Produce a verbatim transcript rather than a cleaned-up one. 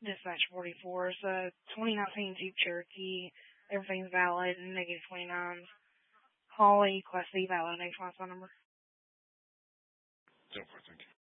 Dispatch forty-four. It's a twenty nineteen Jeep Cherokee. Everything's valid and negative twenty-nines. Holly, Class C valid, next license number. So far, thank you.